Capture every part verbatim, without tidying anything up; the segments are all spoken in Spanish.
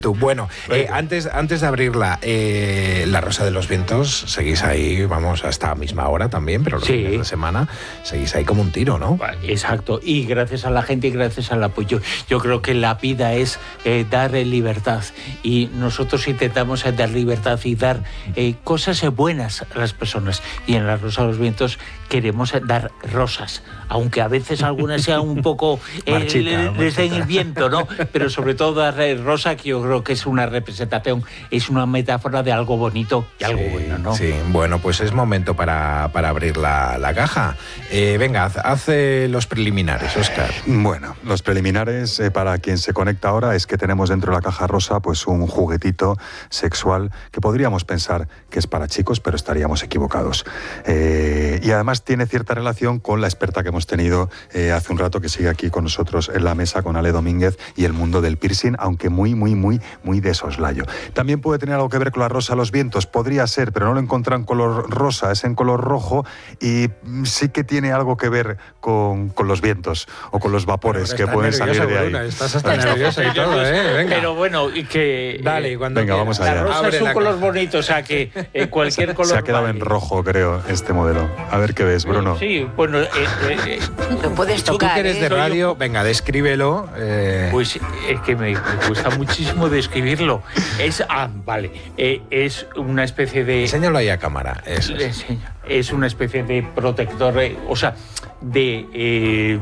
Tú, bueno, eh, antes, antes de abrirla, eh, La Rosa de los Vientos, seguís ahí, vamos, hasta la misma hora también, pero los sí. fines de semana seguís ahí como un tiro, ¿no? Exacto, y gracias a la gente y gracias al apoyo. Yo creo que la vida es eh, dar libertad, y nosotros intentamos dar libertad y dar eh, cosas buenas a las personas, y en La Rosa de los Vientos queremos dar rosas, aunque a veces algunas sean un poco eh, marchita, les den el viento, ¿no? Pero sobre todo dar rosa, que yo creo que es una representación, es una metáfora de algo bonito y algo sí, bueno, ¿no? Sí, bueno, pues es momento para, para abrir la, la caja. Eh, venga, haz, haz eh, los preliminares, Óscar. Bueno, los preliminares, eh, para quien se conecta ahora, es que tenemos dentro de la caja rosa pues un juguetito sexual que podríamos pensar que es para chicos, pero estaríamos equivocados. Eh, y además tiene cierta relación con la experta que hemos tenido eh, hace un rato, que sigue aquí con nosotros en la mesa, con Ale Domínguez, y el mundo del piercing, aunque muy, muy, muy, muy de soslayo. También puede tener algo que ver con La Rosa de los Vientos, podría ser, pero no lo encuentra en color rosa, es en color rojo, y sí que tiene algo que ver con, con los vientos o con los vapores que pueden salir de ahí. Bruna, estás hasta nerviosa y todo, ¿eh? Venga. Pero bueno, y que... Dale, cuando venga, vamos allá. La rosa Abre es un la color caja. bonito, o sea que eh, cualquier color... Se ha quedado vale. en rojo, creo, este modelo. A ver qué ves, Bruno. Sí, bueno... Eh, eh, eh, Lo puedes Tú tocar, que eres ¿eh? de radio, venga, descríbelo. Eh... Pues es que me, me cuesta muchísimo describirlo. Es, ah, vale, eh, es una especie de... Enséñalo ahí a cámara. Eso Le es. enseño. Es una especie de protector, eh, o sea, de... Eh,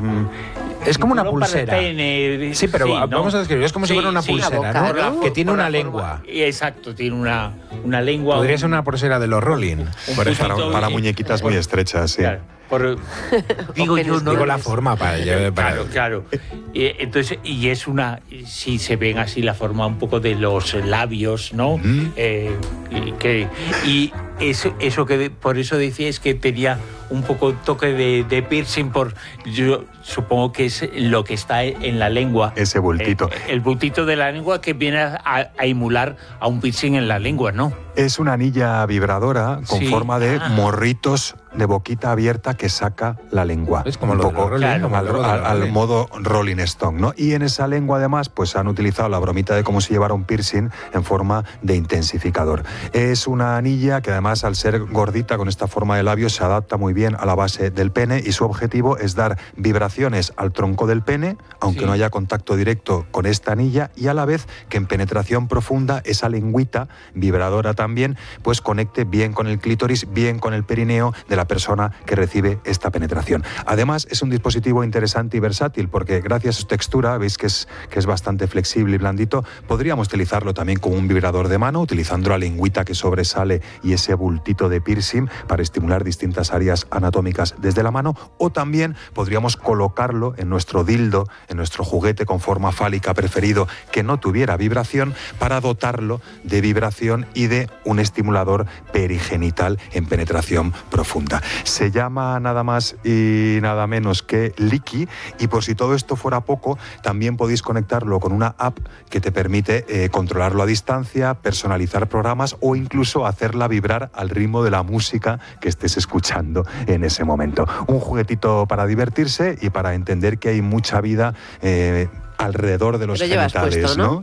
Es como una no para pulsera. pene, de- Sí, pero ¿no? vamos a describirlo. Es como si Sí, fuera una sí, pulsera, la ¿no? boca, ¿no? Que tiene Por una la lengua. forma- exacto, tiene una, una lengua... Podría un- ser una pulsera de los Rolling. un Para, para, puntito, para eh, muñequitas muy estrechas, sí. Claro, por- digo yo, no Digo la forma para... para Claro, claro. Eh, entonces, y es una, si se ven así la forma un poco de los labios, ¿no? Mm. Eh, y que, y eso, eso que de- por eso decía es que tenía un poco toque de, de piercing, por yo supongo que es lo que está en la lengua. Ese bultito. Eh, el bultito de la lengua que viene a, a emular a un piercing en la lengua, ¿no? Es una anilla vibradora con Sí. forma de Ah. morritos de boquita abierta que saca la lengua. Es como un lo de poco los Rolling, claro, como al, el logo de al- los al Rolling. modo Rolling Stone, ¿no? Y en esa lengua además pues han utilizado la bromita de cómo se llevara un piercing en forma de intensificador. Es una anilla que además, al ser gordita con esta forma de labio, se adapta muy bien a la base del pene, y su objetivo es dar vibraciones al tronco del pene, aunque Sí. no haya contacto directo con esta anilla, y a la vez que en penetración profunda esa lengüita vibradora también pues conecte bien con el clítoris, bien con el perineo de la persona que recibe esta penetración. Además, es un dispositivo interesante y versátil, porque gracias a su textura, veis que es, que es bastante flexible y blandito, podríamos utilizarlo también como un vibrador de mano, utilizando la lengüita que sobresale y ese bultito de piercing para estimular distintas áreas anatómicas desde la mano, o también podríamos colocarlo en nuestro dildo, en nuestro juguete con forma fálica preferido que no tuviera vibración, para dotarlo de vibración y de un estimulador perigenital en penetración profunda. Se llama nada más y nada menos que Liqui, y por si todo esto fuera poco, también podéis conectarlo con una app que te permite eh, controlarlo a distancia, personalizar programas o incluso hacerla vibrar al ritmo de la música que estés escuchando en ese momento. Un juguetito para divertirse y para entender que hay mucha vida eh, alrededor de los Lo llevas genitales, puesto, ¿no? ¿no?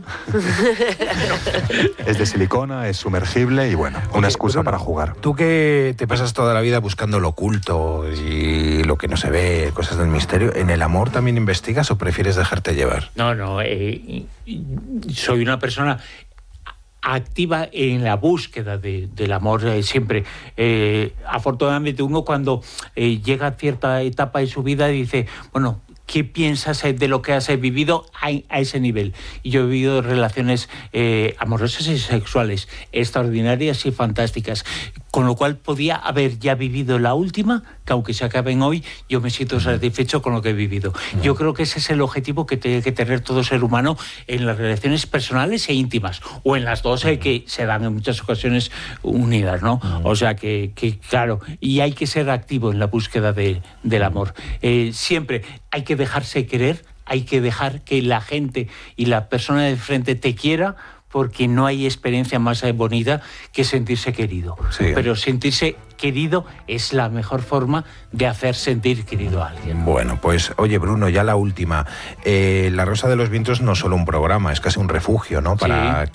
Es de silicona, es sumergible y bueno, una Oye, excusa Bruno, para jugar. Tú que te pasas toda la vida buscando lo oculto y lo que no se ve, cosas del misterio, ¿en el amor también investigas o prefieres dejarte llevar? No, no, eh, soy una persona activa en la búsqueda de, del amor eh, siempre. Eh, afortunadamente uno cuando eh, llega a cierta etapa de su vida dice, bueno, ¿qué piensas de lo que has vivido a, a ese nivel? Y yo he vivido relaciones eh, amorosas y sexuales extraordinarias y fantásticas, con lo cual podía haber ya vivido la última, que aunque se acaben hoy, yo me siento satisfecho con lo que he vivido. Yo creo que ese es el objetivo que tiene que tener todo ser humano en las relaciones personales e íntimas, o en las dos eh, que se dan en muchas ocasiones unidas, ¿no? O sea que, que claro, y hay que ser activo en la búsqueda de, del amor. Eh, siempre hay que dejarse querer, hay que dejar que la gente y la persona de frente te quiera, porque no hay experiencia más bonita que sentirse querido. Sí. Pero sentirse querido es la mejor forma de hacer sentir querido a alguien. Bueno, pues oye, Bruno, ya la última. Eh, La Rosa de los Vientos no es solo un programa, es casi un refugio, ¿no? Para Sí.